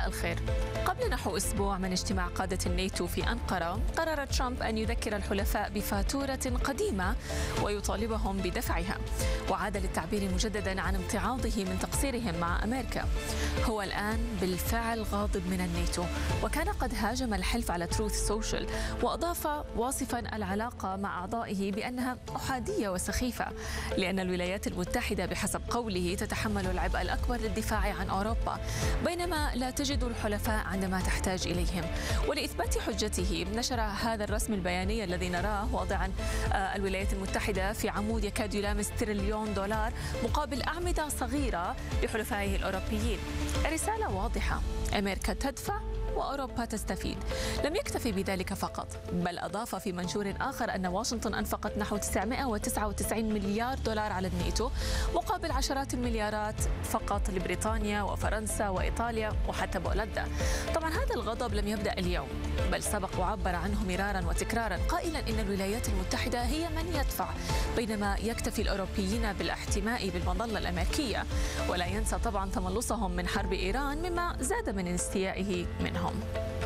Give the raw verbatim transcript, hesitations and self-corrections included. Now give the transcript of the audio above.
الخير. قبل نحو أسبوع من اجتماع قادة الناتو في أنقرة، قرر ترامب أن يذكر الحلفاء بفاتورة قديمة ويطالبهم بدفعها، وعاد للتعبير مجددا عن امتعاضه من تقصيرهم مع أمريكا. هو الآن بالفعل غاضب من الناتو، وكان قد هاجم الحلف على تروث سوشيال، وأضاف واصفا العلاقة مع أعضائه بأنها أحادية وسخيفة، لأن الولايات المتحدة بحسب قوله تتحمل العبء الأكبر للدفاع عن أوروبا، بينما لا تجد الحلفاء عندما تحتاج إليهم. ولإثبات حجته نشر هذا الرسم البياني الذي نراه واضعا الولايات المتحدة في عمود يكاد يلامس تريليون دولار مقابل أعمدة صغيرة لحلفائه الأوروبيين. الرسالة واضحة: أمريكا تدفع وأوروبا تستفيد. لم يكتفي بذلك فقط، بل أضاف في منشور آخر أن واشنطن أنفقت نحو تسعمائة وتسعة وتسعين مليار دولار على الناتو مقابل عشرات المليارات فقط لبريطانيا وفرنسا وإيطاليا وحتى بولندا. طبعا هذا الغضب لم يبدأ اليوم، بل سبق وعبر عنه مرارا وتكرارا، قائلا إن الولايات المتحدة هي من يدفع، بينما يكتفي الأوروبيين بالاحتماء بالمظلة الأمريكية، ولا ينسى طبعا تملصهم من حرب إيران مما زاد من استيائه منهم.